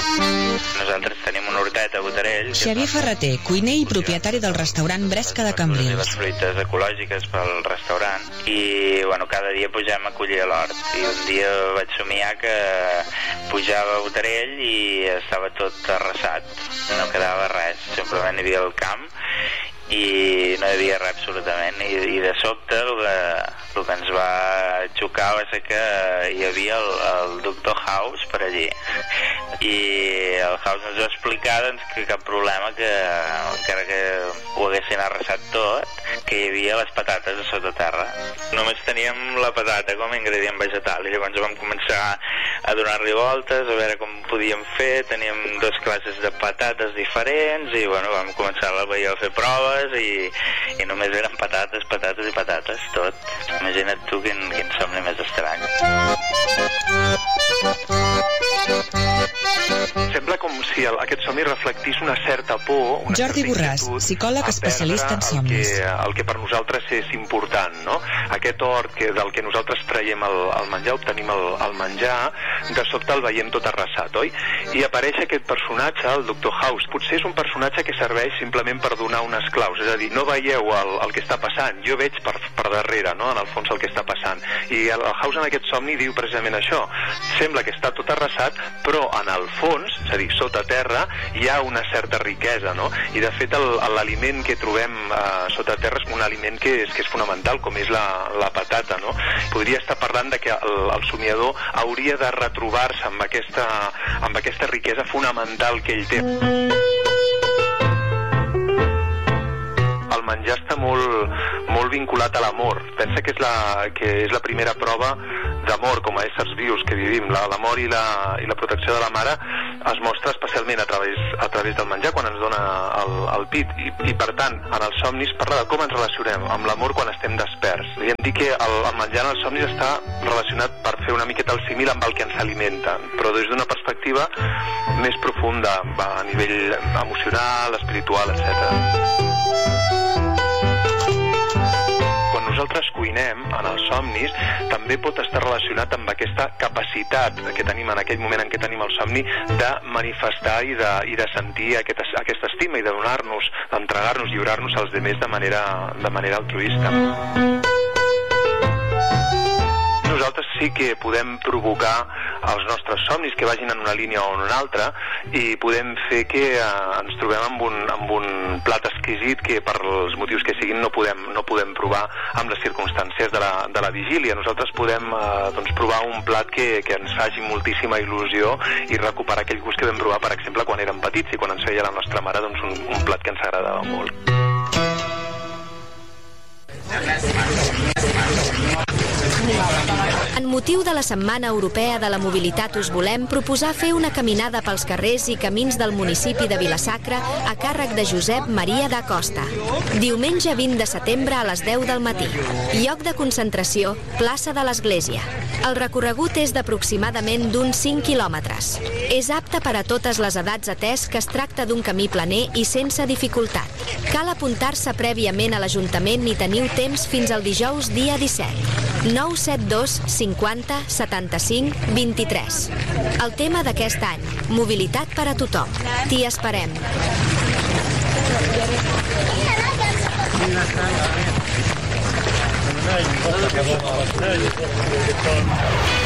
Nosaltres tenim una horteta a Botarell. Xavier Ferreter, cuiner i propietari del restaurant Bresca de Cambrils. Les fruites ecològiques pel restaurant i cada dia pugem a collir a l'hort. I un dia vaig somiar que pujava a Botarell i estava tot arrasat. No quedava res, simplement hi havia el camp i no hi havia res absolutament. I de sobte el que ens va xocar va ser que hi havia el Dr. House per allí. I el House ens va explicar que cap problema, que encara que ho haguessin arrasat tot, que hi havia les patates a sota terra. Només teníem la patata com a ingredient vegetal i llavors vam començar a donar-li voltes, a veure com podíem fer. Teníem 2 classes de patates diferents i vam començar a fer proves i només eren patates, patates i patates, tot. Imagina't tu quin somni més estrany. Sembla com si aquest somni reflectís una certa por, una Jordi Borràs, psicòleg especialista en somnis. El que per nosaltres és important, no? Aquest hort del que nosaltres traiem el menjar, obtenim el menjar, de sobte el veiem tot arrasat, oi? I apareix aquest personatge, el Dr. House. Potser és un personatge que serveix simplement per donar unes claus, és a dir, no veieu el que està passant, jo veig per darrere, no?, en el fons el que està passant. I el House en aquest somni diu precisament això. Sembla que està tot arrasat, però en el fons, és a dir, sota terra, hi ha una certa riquesa, no? I de fet l'aliment que trobem sota terra és un aliment que és fonamental, com és la patata, no? Podria estar parlant de que el somiador hauria de retrobar-se amb aquesta riquesa fonamental que ell té. El menjar està molt vinculat a l'amor. Pensa que és la primera prova d'amor com a éssers vius que vivim. L'amor i la protecció de la mare es mostra especialment a través del menjar quan ens dona el pit i per tant en els somnis parla de com ens relacionem amb l'amor quan estem desperts. Podríem dir que el menjar en els somnis està relacionat, per fer una miqueta el símil, amb el que ens alimenta, però des d'una perspectiva més profunda, a nivell emocional, espiritual, etc. Nosaltres cuinem en els somnis també pot estar relacionat amb aquesta capacitat que tenim en aquell moment en què tenim el somni de manifestar i de sentir aquesta estima i de donar-nos, d'entregar-nos, lliurar-nos als demés de manera altruista. Nosaltres sí que podem provocar els nostres somnis que vagin en una línia o en una altra i podem fer que ens trobem amb un plat exquisit que per els motius que siguin no podem provar amb les circumstàncies de la vigília. Nosaltres podem provar un plat que ens faci moltíssima il·lusió i recuperar aquell gust que vam provar, per exemple, quan érem petits i quan ens feia la nostra mare un plat que ens agradava molt. En motiu de la Setmana Europea de la Mobilitat us volem proposar fer una caminada pels carrers i camins del municipi de Vila-sacra a càrrec de Josep Maria da Costa. Diumenge 20 de setembre a les 10 del matí. Lloc de concentració, plaça de l'Església. El recorregut és d'aproximadament d'uns 5 quilòmetres. És apte per a totes les edats, atès que es tracta d'un camí planer i sense dificultat. Cal apuntar-se prèviament a l'Ajuntament i teniu temps fins al dijous dia 17. 972 50 75 23. El tema d'aquest any, mobilitat per a tothom. T'hi esperem. Gracias.